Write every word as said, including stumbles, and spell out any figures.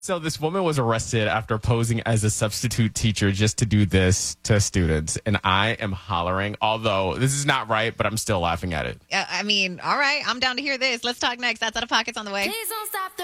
So this woman was arrested after posing as a substitute teacher just to do this to students. And I am hollering, although this is not right, but I'm still laughing at it. Uh, I mean, all right, I'm down to hear this. Let's talk next. That's Out of Pockets on the way. Please don't stop the